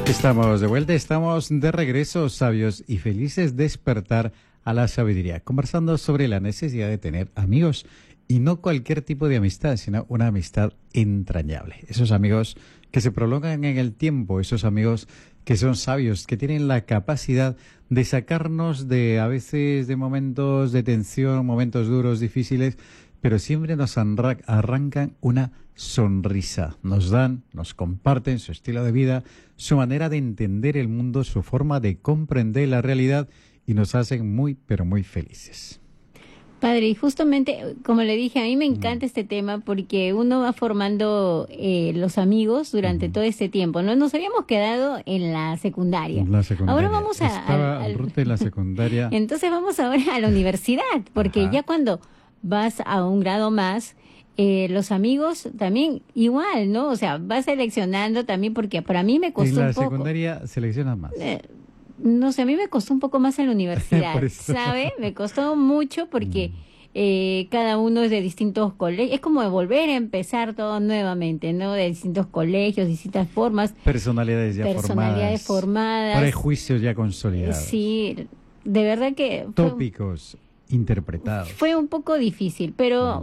Estamos de vuelta, estamos de regreso, sabios y felices, despertar a la sabiduría, conversando sobre la necesidad de tener amigos y no cualquier tipo de amistad, sino una amistad entrañable. Esos amigos que se prolongan en el tiempo, esos amigos que son sabios, que tienen la capacidad de sacarnos de a veces de momentos de tensión, momentos duros, difíciles, pero siempre nos arrancan una sonrisa, nos dan, nos comparten su estilo de vida, su manera de entender el mundo, su forma de comprender la realidad y nos hacen muy, pero muy felices. Padre, y justamente, como le dije, a mí me encanta este tema porque uno va formando los amigos durante todo este tiempo, ¿no? Nos habíamos quedado en la secundaria. La secundaria. Ahora vamos al Ruth en la secundaria. Entonces vamos ahora a la universidad, porque ya cuando vas a un grado más, los amigos también igual, ¿no? O sea, vas seleccionando también, porque para mí me costó un poco. En la secundaria seleccionas más. No sé, a mí me costó un poco más en la universidad, ¿sabe? Me costó mucho porque cada uno es de distintos colegios. Es como volver a empezar todo nuevamente, ¿no? De distintos colegios, distintas formas. Personalidades formadas. Prejuicios ya consolidados. Sí, de verdad que... Tópicos interpretados. Fue un poco difícil, pero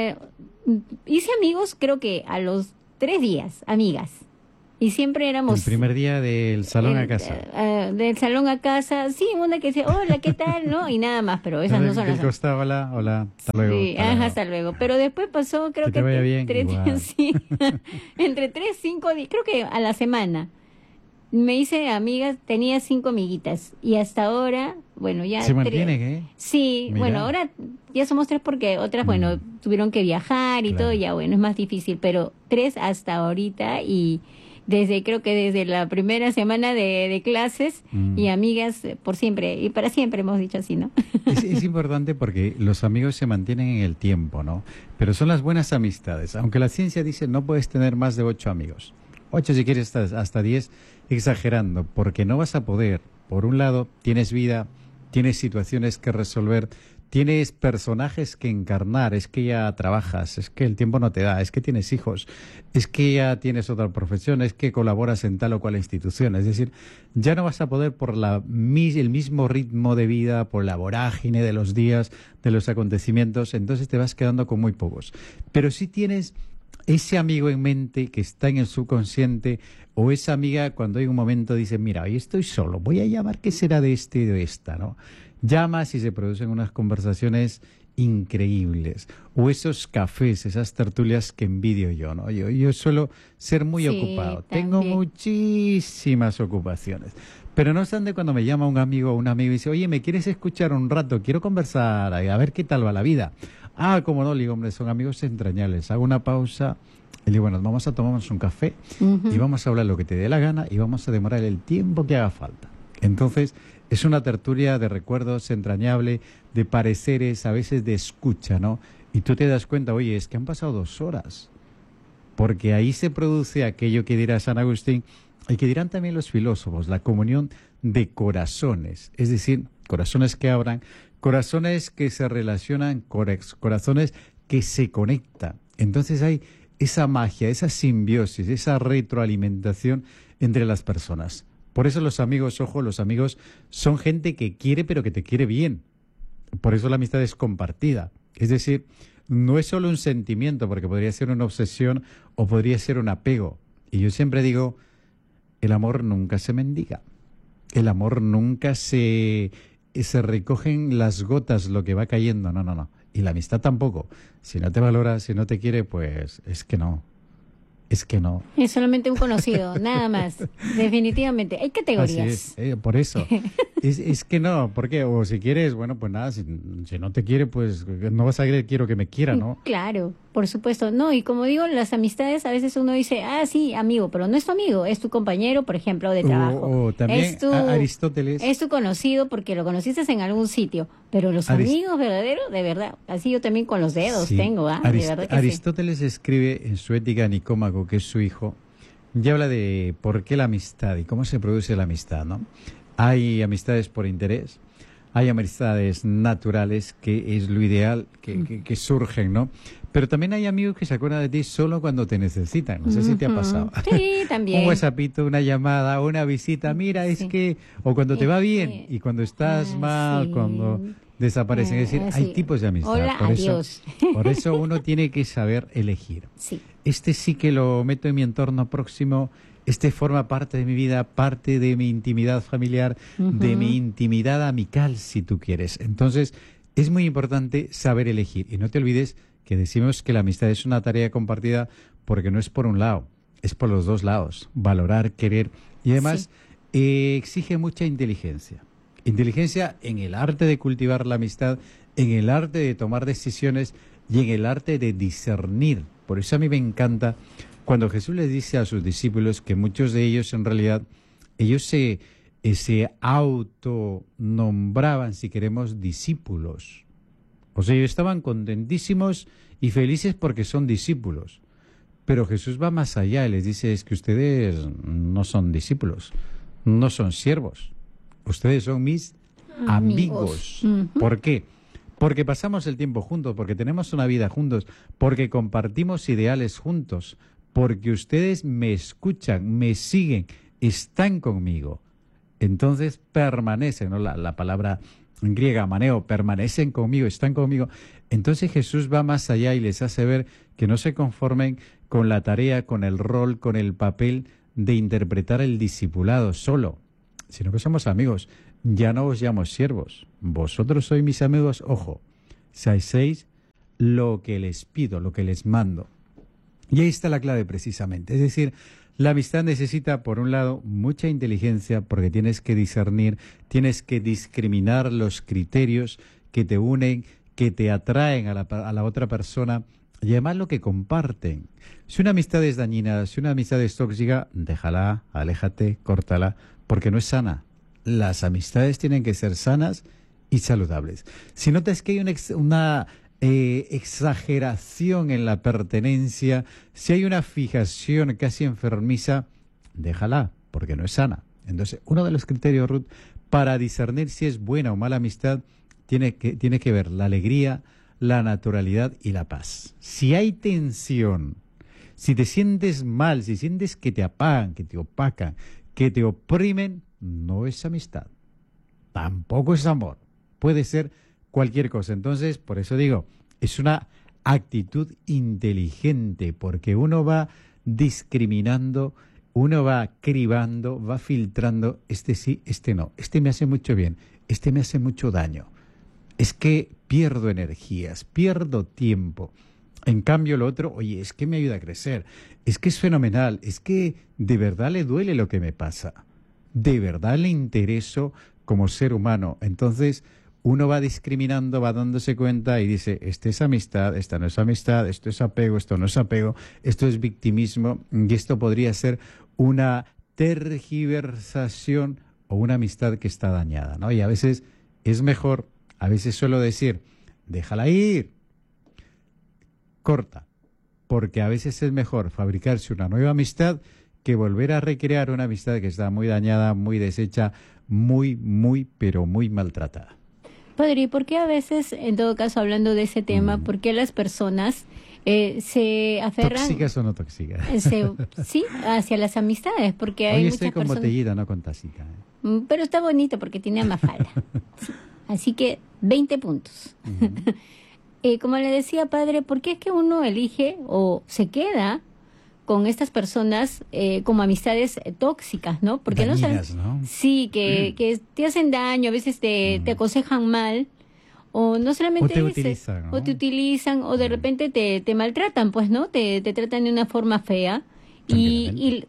hice amigos creo que a los 3 días, amigas. Y siempre éramos... El primer día del salón a casa. Del salón a casa, sí, una que dice, hola, ¿qué tal? ¿No? Y nada más, pero esas no son las... Hola, hasta luego. Sí, hasta luego. Pero después pasó, creo que... vaya bien, sí, entre 3, 5 días, creo que a la semana. Me hice amigas, tenía 5 amiguitas. Y hasta ahora, bueno, ya... ¿Se mantienen, eh? Sí, Mira. Bueno, ahora ya somos 3 porque otras, bueno, tuvieron que viajar y todo, ya bueno, es más difícil. Pero 3 hasta ahorita y... creo que desde la primera semana de clases y amigas por siempre y para siempre, hemos dicho así, ¿no? Es importante porque los amigos se mantienen en el tiempo, ¿no? Pero son las buenas amistades. Aunque la ciencia dice no puedes tener más de 8 amigos. 8 si quieres hasta 10, exagerando, porque no vas a poder. Por un lado, tienes vida, tienes situaciones que resolver, tienes personajes que encarnar, es que ya trabajas, es que el tiempo no te da, es que tienes hijos, es que ya tienes otra profesión, es que colaboras en tal o cual institución. Es decir, ya no vas a poder por el mismo ritmo de vida, por la vorágine de los días, de los acontecimientos, entonces te vas quedando con muy pocos. Pero si tienes ese amigo en mente que está en el subconsciente, o esa amiga cuando hay un momento dice, mira, hoy estoy solo, voy a llamar, ¿qué será de este y de esta, no? Llamas y se producen unas conversaciones increíbles. O esos cafés, esas tertulias que envidio yo, ¿no? Yo suelo ser muy ocupado. También. Tengo muchísimas ocupaciones. Pero no obstante, cuando me llama un amigo o una amiga y dice, oye, ¿me quieres escuchar un rato? Quiero conversar, a ver qué tal va la vida. Ah, cómo no, le digo, hombre, son amigos entrañables. Hago una pausa y le digo, bueno, vamos a tomarnos un café y vamos a hablar lo que te dé la gana y vamos a demorar el tiempo que haga falta. Entonces, es una tertulia de recuerdos entrañable, de pareceres, a veces de escucha, ¿no? Y tú te das cuenta, oye, es que han pasado 2 horas. Porque ahí se produce aquello que dirá San Agustín y que dirán también los filósofos, la comunión de corazones. Es decir, corazones que abran, corazones que se relacionan, corazones que se conectan. Entonces hay esa magia, esa simbiosis, esa retroalimentación entre las personas. Por eso los amigos, ojo, los amigos son gente que quiere, pero que te quiere bien. Por eso la amistad es compartida. Es decir, no es solo un sentimiento, porque podría ser una obsesión o podría ser un apego. Y yo siempre digo, el amor nunca se mendiga. El amor nunca se recogen las gotas, lo que va cayendo. No. Y la amistad tampoco. Si no te valora, si no te quiere, pues es que no. Es que no. Es solamente un conocido, nada más. Definitivamente. Hay categorías. Así es, por eso. Es que no, porque o si quieres, bueno, pues nada, si no te quiere, pues no vas a querer, quiero que me quiera, ¿no? Claro, por supuesto. No, y como digo, las amistades, a veces uno dice, sí, amigo, pero no es tu amigo, es tu compañero, por ejemplo, de trabajo. O también Aristóteles. Es tu conocido porque lo conociste en algún sitio, pero los amigos verdaderos, de verdad, así yo también con los dedos tengo, de verdad que Aristóteles escribe en su Ética a Nicómaco, que es su hijo, y habla de por qué la amistad y cómo se produce la amistad, ¿no? Hay amistades por interés, hay amistades naturales, que es lo ideal, que surgen, ¿no? Pero también hay amigos que se acuerdan de ti solo cuando te necesitan. No sé si te ha pasado. Sí, también. Un WhatsAppito, una llamada, una visita. Mira, es que... O cuando te va bien y cuando estás mal, sí. cuando desaparecen. Es decir, hay tipos de amistad. Hola, adiós. Por eso uno tiene que saber elegir. Sí. Este sí que lo meto en mi entorno próximo. Este forma parte de mi vida, parte de mi intimidad familiar, de mi intimidad amical, si tú quieres. Entonces, es muy importante saber elegir. Y no te olvides que decimos que la amistad es una tarea compartida porque no es por un lado, es por los dos lados. Valorar, querer. Y además, exige mucha inteligencia. Inteligencia en el arte de cultivar la amistad, en el arte de tomar decisiones y en el arte de discernir. Por eso a mí me encanta cuando Jesús les dice a sus discípulos que muchos de ellos en realidad, ellos se autonombraban, si queremos, discípulos. O sea, ellos estaban contentísimos y felices porque son discípulos. Pero Jesús va más allá y les dice, es que ustedes no son discípulos, no son siervos. Ustedes son mis amigos. ¿Por qué? Porque pasamos el tiempo juntos, porque tenemos una vida juntos, porque compartimos ideales juntos, porque ustedes me escuchan, me siguen, están conmigo. Entonces permanecen, ¿no? La palabra en griega, maneo, permanecen conmigo, están conmigo. Entonces Jesús va más allá y les hace ver que no se conformen con la tarea, con el rol, con el papel de interpretar el discipulado solo, sino que somos amigos. Ya no os llamo siervos, vosotros sois mis amigos, ojo, si hacéis lo que les pido, lo que les mando. Y ahí está la clave precisamente, es decir, la amistad necesita, por un lado, mucha inteligencia, porque tienes que discernir, tienes que discriminar los criterios que te unen, que te atraen a la otra persona, y además lo que comparten. Si una amistad es dañina, si una amistad es tóxica, déjala, aléjate, córtala, porque no es sana. Las amistades tienen que ser sanas y saludables. Si notas que hay una exageración en la pertenencia, si hay una fijación casi enfermiza, déjala, porque no es sana. Entonces, uno de los criterios, Ruth, para discernir si es buena o mala amistad, tiene que ver la alegría, la naturalidad y la paz. Si hay tensión, si te sientes mal, si sientes que te apagan, que te opacan, que te oprimen, no es amistad. Tampoco es amor. Puede ser cualquier cosa. Entonces, por eso digo, es una actitud inteligente, porque uno va discriminando, uno va cribando, va filtrando, este sí, este no, este me hace mucho bien, este me hace mucho daño. Es que pierdo energías, pierdo tiempo. En cambio, lo otro, oye, es que me ayuda a crecer, es que es fenomenal, es que de verdad le duele lo que me pasa, de verdad le intereso como ser humano. Entonces, uno va discriminando, va dándose cuenta y dice, esta es amistad, esta no es amistad, esto es apego, esto no es apego, esto es victimismo, y esto podría ser una tergiversación o una amistad que está dañada, ¿no? Y a veces es mejor, a veces suelo decir, déjala ir, corta, porque a veces es mejor fabricarse una nueva amistad que volver a recrear una amistad que está muy dañada, muy deshecha, pero muy maltratada. Padre, ¿y por qué a veces, en todo caso, hablando de ese tema, por qué las personas se aferran... ¿Tóxicas o no tóxicas? Sí, hacia las amistades, porque hay Hoy muchas estoy con personas... botellita, no con tacita. Pero está bonito porque tiene mafalda. Sí. Así que 20 puntos. Como le decía, padre, ¿por qué es que uno elige o se queda con estas personas como amistades tóxicas, ¿no? Porque dañinas, no ¿no? Sí, que te hacen daño, a veces te aconsejan mal, o no solamente o te utilizan, ¿no? o te utilizan, o de repente te maltratan, pues, ¿no? Te tratan de una forma fea y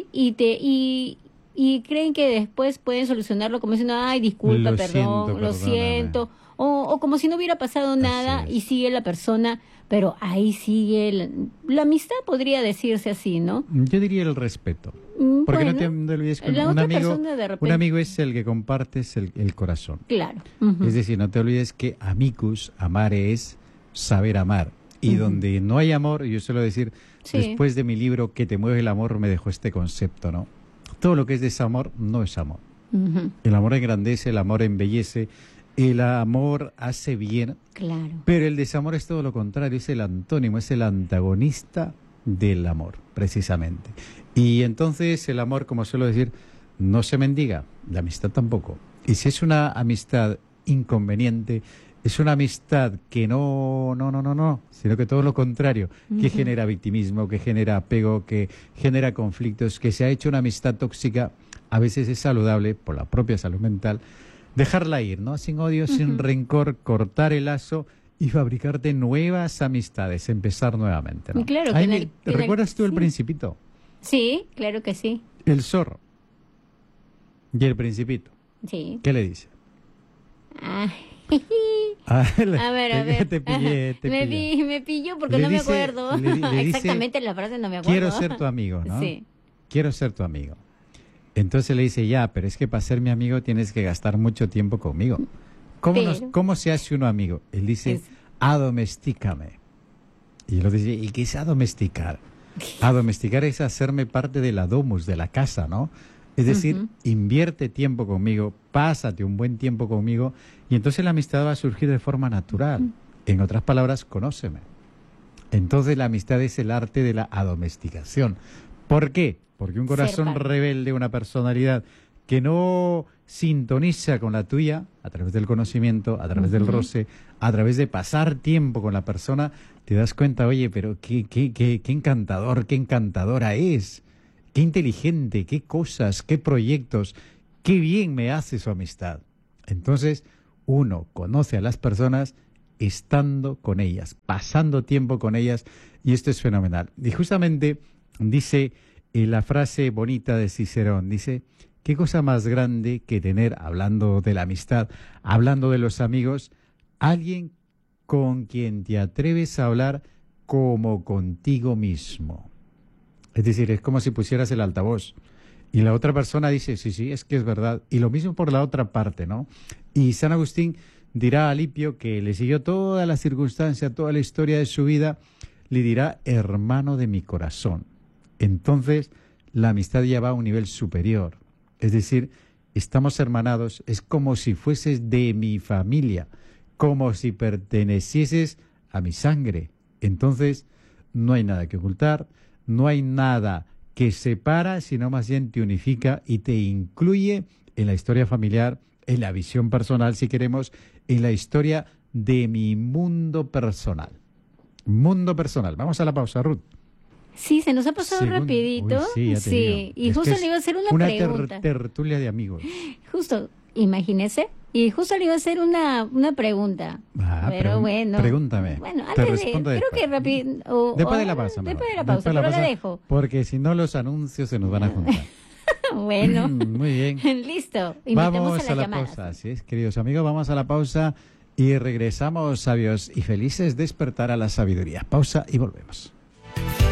creen que después pueden solucionarlo como diciendo, ay, disculpa, perdón, lo siento, o como si no hubiera pasado nada y sigue la persona. Pero ahí sigue la amistad, podría decirse así, ¿no? Yo diría el respeto. Porque no te olvides que un amigo es el que compartes el corazón. Claro. Es decir, no te olvides que amicus, amar es saber amar. Y donde no hay amor, yo suelo decir, después de mi libro Que te mueve el amor, me dejó este concepto, ¿no? Todo lo que es desamor no es amor. El amor engrandece, el amor embellece, el amor hace bien, Claro. pero el desamor es todo lo contrario, es el antónimo, es el antagonista del amor, precisamente. Y entonces el amor, como suelo decir, no se mendiga, la amistad tampoco. Y si es una amistad inconveniente, es una amistad que no, sino que todo lo contrario, que genera victimismo, que genera apego, que genera conflictos, que se ha hecho una amistad tóxica, a veces es saludable, por la propia salud mental, dejarla ir, ¿no? Sin odio, sin rencor, cortar el lazo y fabricarte nuevas amistades, empezar nuevamente, ¿no? Claro, Ahí que en el- ¿recuerdas tú el sí. Principito? Sí, claro que sí. El zorro y el Principito. Sí. ¿Qué le dice? Ah. Ah, A ver. Te pillé, te Me pillé. me pilló porque Le no dice- me acuerdo. le dice, Exactamente la frase no me acuerdo. Quiero ser tu amigo, ¿no? Sí. Quiero ser tu amigo. Entonces le dice, ya, pero es que para ser mi amigo tienes que gastar mucho tiempo conmigo. Pero- ¿Cómo se hace uno amigo? Él dice, Es- adomestícame. Y lo dice, ¿y qué es adomesticar? Adomesticar es hacerme parte de la domus, de la casa, ¿no? Es decir, invierte tiempo conmigo, pásate un buen tiempo conmigo y entonces la amistad va a surgir de forma natural. En otras palabras, conóceme. Entonces la amistad es el arte de la adomesticación. ¿Por qué? Porque un corazón parte. rebelde, una personalidad que no sintoniza con la tuya, a través del conocimiento, a través del roce, a través de pasar tiempo con la persona, te das cuenta, oye, pero qué encantador, qué encantadora es, qué inteligente, qué cosas, qué proyectos, qué bien me hace su amistad. Entonces, uno conoce a las personas estando con ellas, pasando tiempo con ellas, y esto es fenomenal. Y justamente dice la frase bonita de Cicerón, dice, qué cosa más grande que tener, hablando de la amistad, hablando de los amigos, alguien con quien te atreves a hablar como contigo mismo. Es decir, es como si pusieras el altavoz y la otra persona dice, sí, es que es verdad. Y lo mismo por la otra parte, ¿no? Y San Agustín dirá a Alipio, que le siguió toda la circunstancia, toda la historia de su vida, le dirá, hermano de mi corazón. Entonces, la amistad ya va a un nivel superior. Es decir, estamos hermanados, es como si fueses de mi familia, como si pertenecieses a mi sangre. Entonces, no hay nada que ocultar, no hay nada que separa, sino más bien te unifica y te incluye en la historia familiar, en la visión personal, si queremos, en la historia de mi mundo personal. Mundo personal. Vamos a la pausa, Ruth. Sí, se nos ha pasado rapidito. Uy, sí, ya te digo. Y Es justo que le iba a hacer una una pregunta. tertulia de amigos. Justo, imagínese. Y justo le iba a hacer una pregunta. Pero bueno. Pregúntame. Bueno, Te antes de, respondo creo después. que rápido. Después de la pausa. mejor. Después de la pausa, Después de pero la dejo. Porque si no, los anuncios se nos van a juntar. Bueno. Muy bien. Listo. Invitemos Vamos a a las la llamadas. pausa. Así es, queridos amigos, vamos a la pausa y regresamos sabios y felices despertar a la sabiduría. Pausa y volvemos.